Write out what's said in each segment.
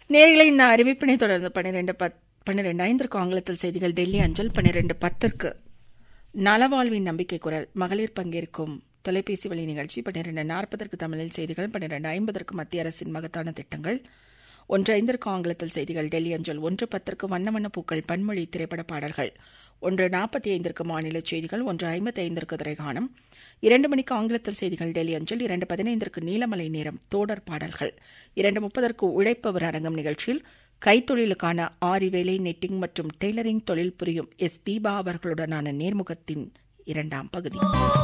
நேரில் இந்த அறிவிப்பினை தொடர்ந்து 12:05 ஆங்கிலத்தில் செய்திகள் டெல்லி அஞ்சல். 12:10 நலவாழ்வின் நம்பிக்கை குரல் மகளிர் பங்கேற்கும் தொலைபேசி வழி நிகழ்ச்சி. 12:40 தமிழில் செய்திகள். 12:50 மத்திய அரசின் மகத்தான திட்டங்கள். 1:05 ஆங்கிலத்தில் செய்திகள் டெல்லி அஞ்சல். 1:10 வண்ண வண்ண பூக்கள் பன்மொழி திரைப்பட பாடல்கள். 1:45 மாநில செய்திகள். 1:55 திரைகானம். 2 மணிக்கு ஆங்கிலத்தில் செய்திகள் டெல்லி அஞ்சல். 2:15 நீலமலை நேரம் தோடர் பாடல்கள். 2:30 உழைப்பவர் அரங்கம் நிகழ்ச்சியில் கைத்தொழிலுக்கான ஆரி வேலை, நெட்டிங் மற்றும் டெய்லரிங் தொழில் புரியும் எஸ். தீபா அவர்களுடனான நேர்முகத்தின் 2ஆம் பகுதி.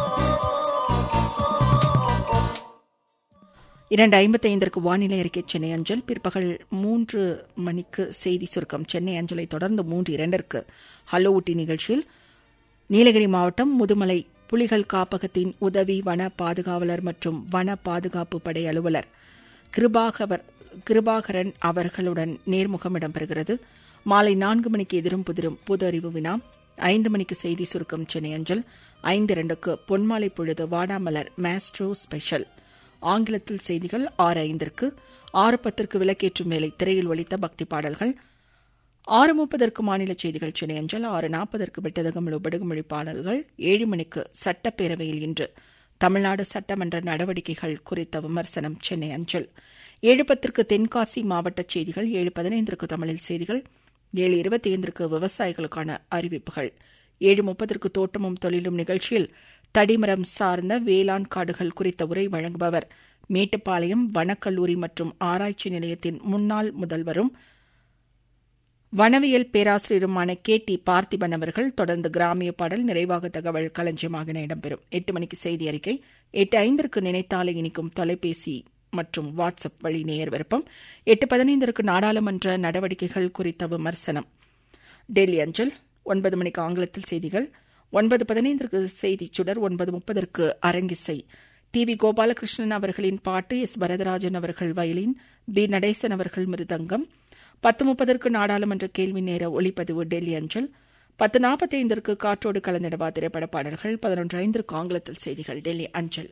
2:55 வானிலை அறிக்கை சென்னை அஞ்சல். பிற்பகல் 3 மணிக்கு செய்தி சுருக்கம் சென்னை அஞ்சலை தொடர்ந்து 3:02 ஹலோ ஊட்டி நிகழ்ச்சியில் நீலகிரி மாவட்டம் முதுமலை புலிகள் காப்பகத்தின் உதவி வன பாதுகாவலர் மற்றும் வன பாதுகாப்பு படை அலுவலர் கிருபாகரன் அவர்களுடன் நேர்முகம் இடம்பெறுகிறது. மாலை 4 மணிக்கு எதிரும் புதிரும் பொது அறிவு வினா. 5 மணிக்கு செய்தி சுருக்கம் சென்னை அஞ்சல். 5:02 பொன்மாலை பொழுது வாடாமலர் மாஸ்ட்ரோ ஸ்பெஷல் ஆங்கிலத்தில் செய்திகள். 6:05 6:10 விளக்கேற்றும் வேலை திரையில் ஒலித்த பக்தி பாடல்கள். 6:30 மாநில செய்திகள் சென்னை அஞ்சல். 6:40 விட்டதகமிழ் உபடுகுமொழி பாடல்கள். 7 மணிக்கு சட்டப்பேரவையில் இன்று தமிழ்நாடு சட்டமன்ற நடவடிக்கைகள் குறித்த விமர்சனம் சென்னை அஞ்சல். 7:10 தென்காசி மாவட்ட செய்திகள். 7:15 தமிழில் செய்திகள். 7:25 விவசாயிகளுக்கான அறிவிப்புகள். 7:30 தோட்டமும் தொழிலும் நிகழ்ச்சியில் தடிமரம் சார்ந்த வேளாண் காடுகள் குறித்த உரை வழங்குபவர் மேட்டுப்பாளையம் வனக்கல்லூரி மற்றும் ஆராய்ச்சி நிலையத்தின் முன்னாள் முதல்வரும் வனவியல் பேராசிரியருமான டி பார்த்திபன் அவர்கள். தொடர்ந்து கிராமிய பாடல், நிறைவாக தகவல் களஞ்சியமாக இடம்பெறும். 8 மணிக்கு செய்தி அறிக்கை. 8:05 நினைத்தாலே இனிக்கும் தொலைபேசி மற்றும் வாட்ஸ்அப் வழி நேயர் விருப்பம். 8:15 நாடாளுமன்ற நடவடிக்கைகள் குறித்த விமர்சனம் டெல்லி அஞ்சல். 9 மணிக்கு ஆங்கிலத்தில் செய்திகள். 9:15 செய்தி சுடர். 9:30 அரங்கிசை. வி கோபாலகிருஷ்ணன் அவர்களின் பாட்டு, எஸ். வரதராஜன் அவர்கள் வயலின், பி. நடேசன் அவர்கள் மிருதங்கம். 10:30 நாடாளுமன்ற கேள்வி நேர ஒளிப்பதிவு டெல்லி அஞ்சல். 10:45 காற்றோடு கலந்திடவா திரைப்பட பாடல்கள். 11:05 ஆங்கிலத்தில் செய்திகள் டெல்லி அஞ்சல்.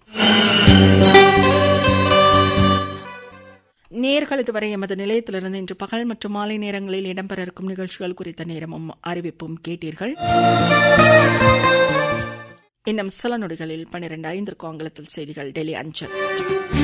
நேர்கள் இதுவரை எமது நிலையத்திலிருந்து இன்று பகல் மற்றும் மாலை நேரங்களில் இடம்பெற இருக்கும் நிகழ்ச்சிகள் குறித்த நேரமும் அறிவிப்பும் கேட்டீர்கள். இன்னும் சில நொடிகளில் 12:05 ஆங்கிலத்தில் செய்திகள் டெல்லி அஞ்சல்.